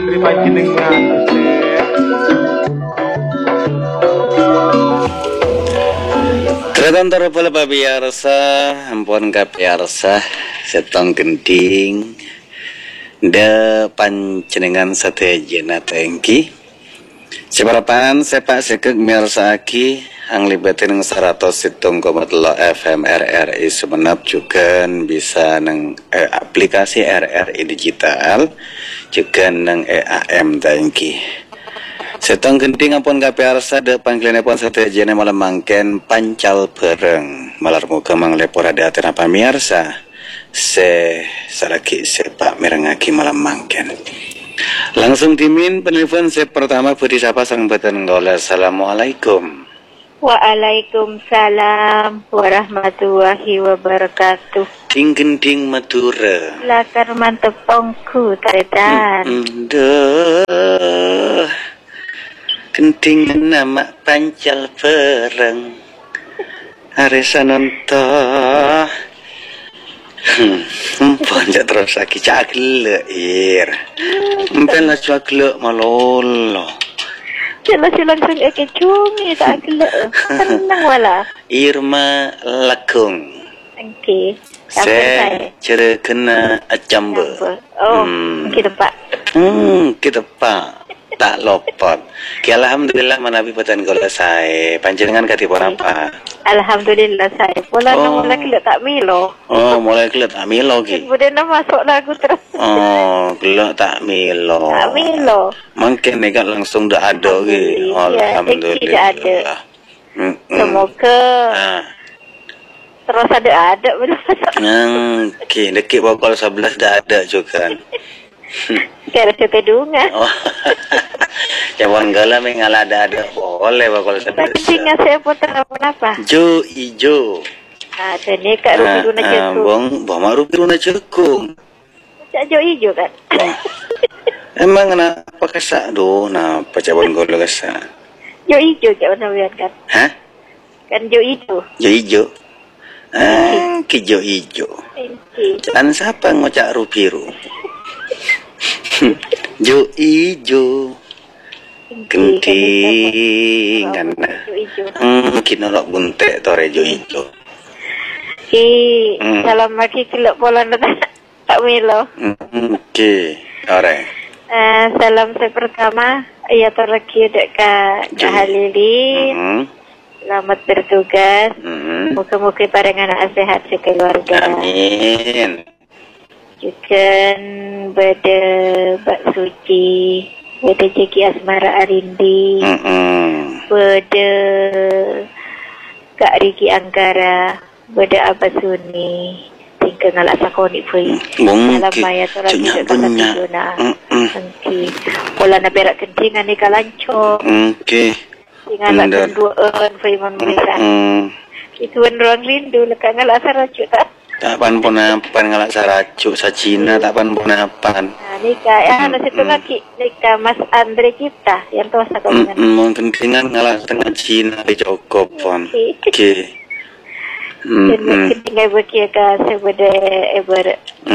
negeri panjenengan. Tretan terpala pabiarsa, ampun kapiarsa, setong gending, de panjenengan satejena tengki. Separapan sepak sekeg miarsa aki, ang libatin ng 107,3 FM RRI Sumenep juga bisa nang aplikasi RRI digital juga nang AM tengki. Setong gending ampun kapiarsa de panggilanipun satejena malam mangken pancal bareng malar muga manglepora daten apa miarsa saraki sepak merengaki malam mangken. Langsung dimin penelpon saya pertama budi sapa sang beten ngolah. Assalamualaikum. Waalaikumsalam warahmatullahi wabarakatuh. Ting gending Madura. Lakar mantep pongku taretan. Gending nama pancal bareng Aresa nontoh. Panjat terus lagi caglek Mpen lah caglek malolo. Jelas langsung cumi tak gelek. Tenang wala. Irma Lakung. Okey. Saya kena acamba. Oh, kita pak. Kita pak. Tak lopot. Alhamdulillah manabi patan gola saya. Panjenengan katipun apa? Alhamdulillah saya. Pola mulai kelak tak milo. Oh, mulai kelak tak milo ki. Kemudian masuk lagu terus. Oh, kelak tak milo. Tak milo. Mungkin nekat langsung dah ada ki. Alhamdulillah. Tidak ada. Semoga terus ada belum. Ki, dekik pukul 11 dah ada juga. Kira kedungan. Oh. Jangan gala mengalah ada boleh bakal sedih. Singa saya putar apa? Jo ijo. Ada ni kat rupi guna cekung. Bang rupi guna cekung. Cak jo ijo kan? Emang kenapa kesak do? Napa cawan gol kesak? Jo ijo cak warna biar kan? Hah? Kan jo ijo. Jo ijo. Ki jo ijo. Dan siapa ngocak rupi ru? Jo ijo. Genting kan kinolok bunte tore jo ijo salam maki kelak pola tak milo ore salam saya pertama ya terlaki dekat Halilin selamat bertugas muka-muka padangan sehat sekeluarga amin juga pada Mbak Suci pada Jeki Asmara Arindi, pada Kak Riki Angkara, pada Abah Suni, tinggal ngalak sakoni pui. Dalam maya torang tidak kata tiduna. Okey. Pola na berak kentingan ni kalanco. Okey. Tinggal ngalak tunduan pui memilih. Ituan ruang rindu lekat ngalak saracu tak? Tapan ponapan ngalak saracu sa Cina tapan ponapan. Nikah ya nasi tu lagi nikah Mas Andre Cipta yang tua sahaja. Mungkin dengan ngalah tengah Cina di Jokopon. Oke. Tinggal berkia ke sebeda eber.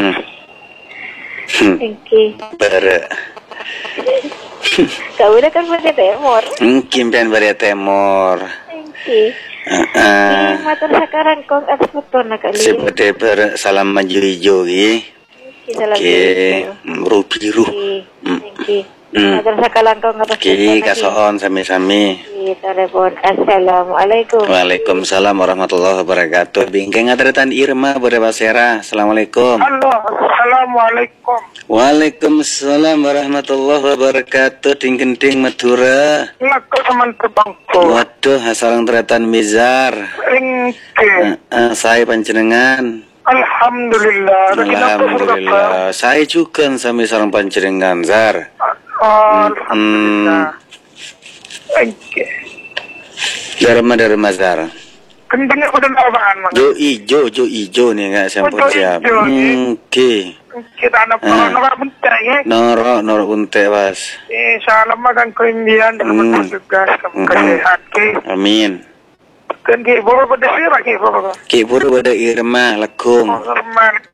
Oke. Ber. Kau dah kan pada temor. Mungkin pian pada temor. Oke. Matur sekarang kong atas betul nak kali. Sebeda ber salam maju hijau ye. Oke, rupi ruh. Oke. Matur sakalang kong atas. Oke, kasoon sami-sami. Telepon. Assalamualaikum. Waalaikumsalam warahmatullahi wabarakatuh. Bingkeng atretan Irma pada Basera. Assalamualaikum. Halo, assalamualaikum. Waalaikumsalam warahmatullahi wabarakatuh. Ding Madura. Lakal aman terbangku. Waduh, hasalang tretan Mizar. Saya panjenengan. Alhamdulillah. Alhamdulillah. Saya juga sami sareng panjenengan Zar. Alhamdulillah. Dharma Zar. Kendengnya pada apaan? Jo ijo nih enggak sampun siap. Oke. Kita anak norak bentar ya. Norak bunte was. Salam makan keindian dalam tugas kesehat. Amin. Kan ki boro pada siapa ki boro? Ki boro pada Irma Lekung.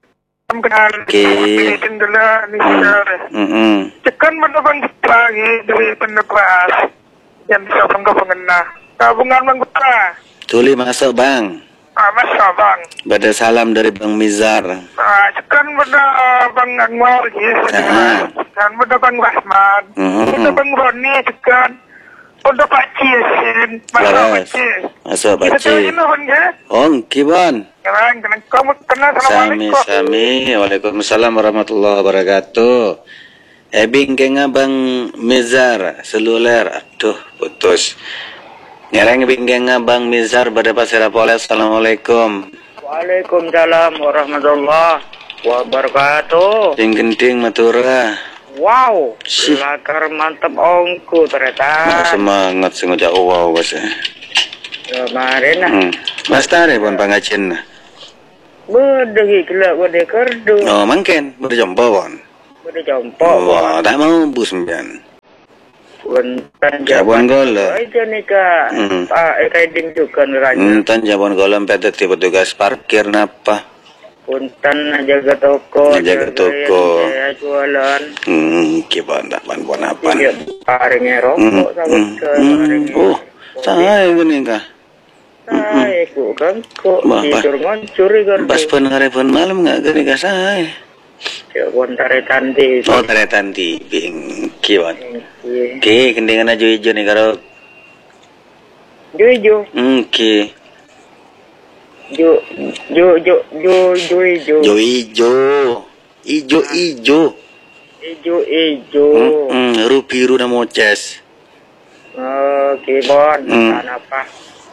kenal. Okey. Jendela ni sekarang. Cekan mana bang lagi dari pendepas yang bisa bangga pengena. Tabungan bang kita. Tuli masuk bang. Masa bang. Bada salam dari Bang Mizar. Cekan pada bang Anwar kan pada bang Rahman. Pada bang Roni cekan. Pada Pak Cisin. Masuk Pak Cisin. Ongki bon. Kamu kenal Assalamualaikum. Sami. Waalaikumsalam warahmatullahi wabarakatuh. Ebing kenga Bang Mizar seluler. Aduh putus. Ngereng bingkenga Bang Mizar pada pasir Apoleh. Assalamualaikum. Waalaikumsalam warahmatullahi wabarakatuh. Ting-ting matura. Wow, lakar mantap ongku ternyata. Semangat sengaja wow bos. Kemarin Mas tare pun pangacin. Bedegi kelak bede kerdu. Oh mangken berjumpa pun. Bede jompo. Wah tak mau bus sembian. Punten Jabon gola. Itu nika. Riding juga ngeranya. Punten jabon gola pedet petugas parkir napa. Punten jaga toko. Jaga toko. Jualan. Kibon tak pan apa. Paringnya rokok sabut ke. Oh, saya gini kah? Saya kan kok tidur ngoncuri kan. Pas pengarepun malam nggak gini kah saya? Jabon tarik tanti. Oh tarik tanti. Kibon. Oke, kendingan aja hijau nih karo. Hijau. Oke. Jo hijau. Ijo. Hijau. Biru na moces. Oke, Bon. Apa?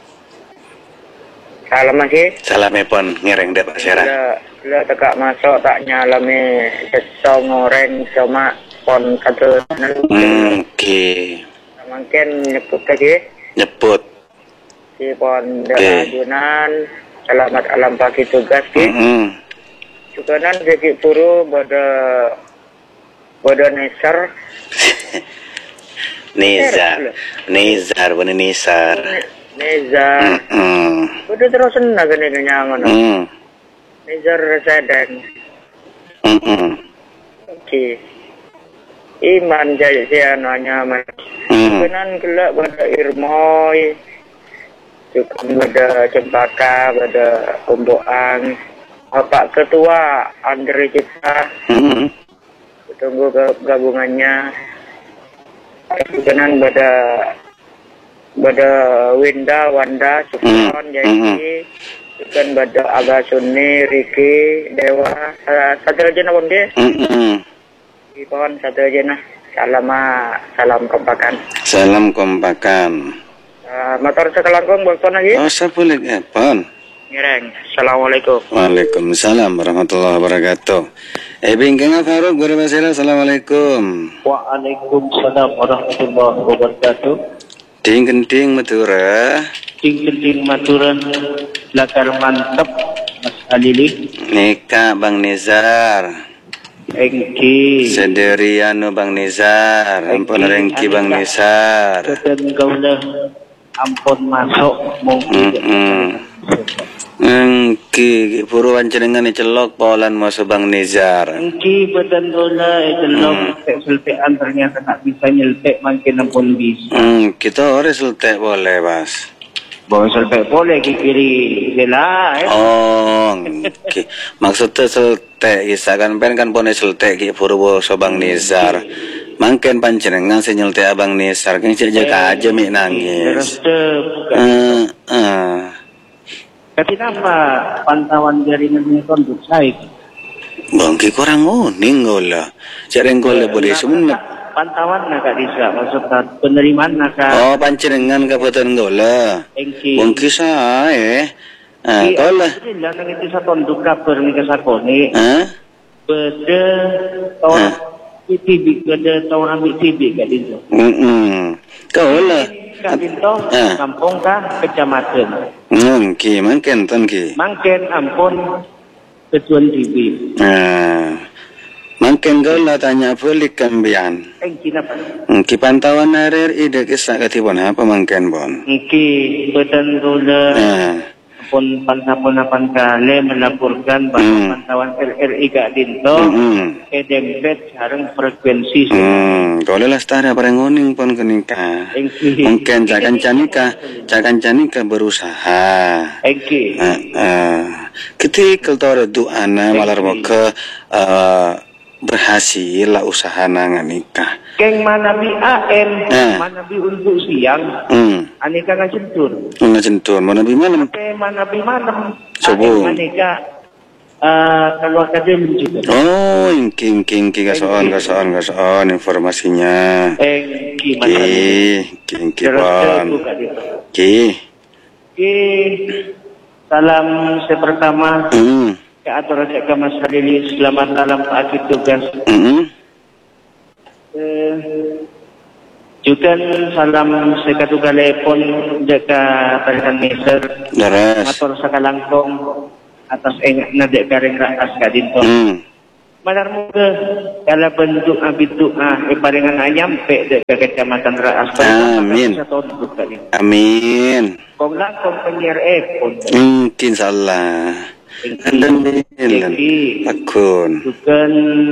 Salam masih. Salam epon ngereng deh Pak Sera. Lah tekak masuk tak nyalami seso ngoreng sama pon kata. Oke. Mungkin nyebut lagi. Nyebut. Si pon derajunan. Selamat alam pagi tugas ki. Juganan jadi puru pada Nesar. Nezar. Udah terus senang gini nyaman. Nezar Resident. Oke. Iman jadi siananya mas. Juganan gelak pada Irmoy. Juga pada Cempaka, pada Kumboang. Bapak Ketua Andre Cipta. Tunggu gabungannya. Kemudian pada Wanda, Sukron, Jadi, bukan pada Aga Sunni, Riki, Dewa, satu aja na pun dia. Ipon satu aja na. Salam kompakan. Salam kompakan. Motor sekelangkung bolton lagi. Oh, boleh Epon. Ngereng. Assalamualaikum. Waalaikumsalam warahmatullahi wabarakatuh. Bingkenga Faruk Gurabasira. Assalamualaikum. Waalaikumsalam warahmatullahi wabarakatuh. Ting Matura. Ting Matura. Lakar mantap Mas Alili. Nika Bang Nizar. Engki. Sederiano Bang Nizar. Ampun Rengki Bang Nizar. Keten kaulah ampun masuk mungkin. Engki puru panjenengan celok polan masuk Bang Nizar. Engki badan dola celok seltean ternyata tak bisa nyeltek makin ampun bisa. Kita ora seltek boleh, Mas. Boleh seltek boleh kiri jela. Oh, okay. Maksudnya seltek isakan pen kan pone seltek ki puru so Bang Nizar. Mangken panjenengan senyeltek Abang Nizar kan jaga aja mi nangis. Tapi apa pantauan jaringannya konduk saya? Bangki kurang uning gola. Jarang gola boleh semua. Pantauan nak bisa maksudnya penerimaan nak. Oh panjenengan kabupaten gola. Bangki saya. Gola. Tidak nang itu satu konduk kabar ni kesakoni. Beda tahun TV, beda tahun ambil TV kat itu. Gola. Kabinto, kampung kah kecamatan. Mangken ki. Mangken ampun ketuan TV. Mangken gola tanya balik kambian. Ki pantauan hari ide kisah katibon apa mangken bon. Ki betan gola. pun pantapon kali melaporkan bahwa pantauan RRI Kak Dinto dempet sareng frekuensi. Kalau lestari apa nguning pun kenika. Mungkin cakan canika berusaha. Ketika kalau doa malar ke berhasil lah usaha nanganika. Keng manabi AM, manabi untuk siang, aneka ngacentur, manabi malam. Manabi malam, Subuh. Aneka keluar akademi juga. Oh, king kasoan informasinya. King salam sepertama. Ke atur ke Mas Hadili, selamat malam Pak tugas. Juga salam sekatu telepon jaka Perhan Miser. Atur sakalangkong atas engakna dek kareng rakas Kak Dinto. Malar muga kala bentuk abid doa paringan nyampe dek ke Kecamatan Raas. Amin. Amin. Kong langkong penyiar mungkin salah. Akun. Bukan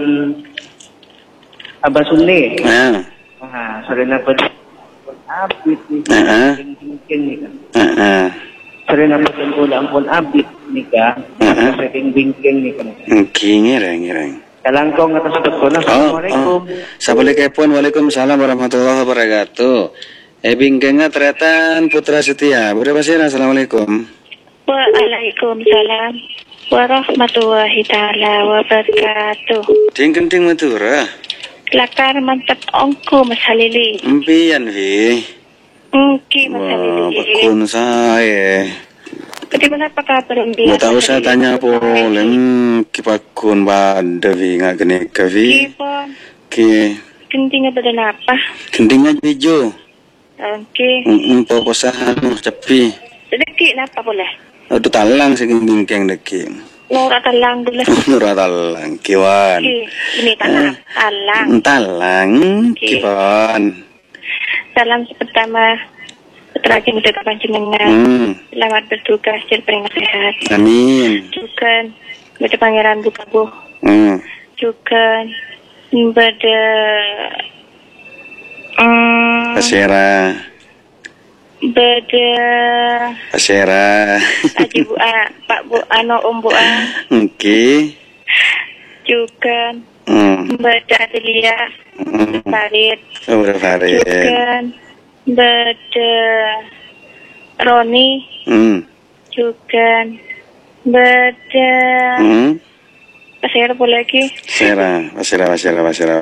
Abah Sunni. Serena pun abid nih. Serena pun ampun abid nikah. Sering bingking nih kan. Ngireng. Kalangkong atas dokona. Assalamualaikum. Assalamualaikum. Waalaikumsalam warahmatullahi wabarakatuh. Bingkingnya Tretan Putra Setia. Berapa sih? Assalamualaikum. Waalaikumsalam warahmatullahi taala wabarakatuh. Ting Madura. Lakar mantap ongku Mas Halili. Empian Vi. Mas Halili. Bakun saya. Jadi apa kabar Mbak? Mau tahu saya tanya polem kipakun bada Vi nggak gini ke Vi. Kentingnya badan apa? Kentingnya hijau. Poposahan cepi. Sedikit apa boleh? Itu talang sih bingkeng deki. Nura talang dulu. Nura talang kiwan. Ini talang. Talang kiwan. Salam pertama putra cinta panjenengan. Selamat bertugas paling sehat. Amin. Juga beda pangeran buka bu. Juga beda Pasera. Haji Bu A, Pak Bu Ano Om Bu A. Juga Beda Adelia Farid. Juga Beda Roni. Juga Beda Pasera boleh lagi. Pasera.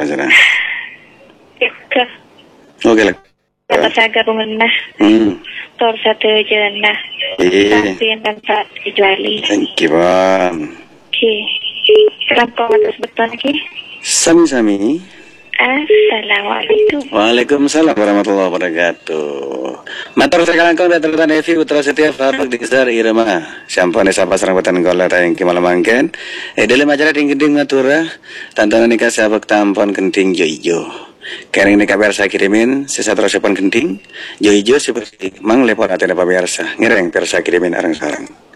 Oke lah. Kata saya gabungan Tor satu jenah. Tapi yang tanpa dijuali. Thank you, Bang. Salam atas betul lagi. Sami-sami. Assalamualaikum. Waalaikumsalam warahmatullahi wabarakatuh. Matur sakalangkong datang Evi Putra Setia Faruk Diksar Irama. Sampun sapa sareng weten gola tayang ki malam mangken. Dalam acara ding-ding matura tantangan nikah sabak tampon kenting jo-ijo. Kering nikah biasa kirimin sisa terus genting jo-ijo seperti mang lepon atena biasa. Ngireng biasa kirimin areng sareng.